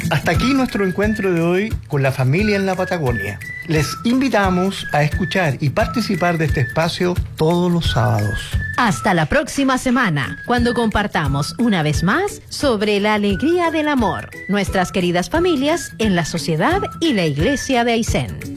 Hasta aquí nuestro encuentro de hoy con la familia en la Patagonia. Les invitamos a escuchar y participar de este espacio todos los sábados. Hasta la próxima semana, cuando compartamos una vez más sobre la alegría del amor, nuestras queridas familias en la sociedad y la iglesia de Aysén.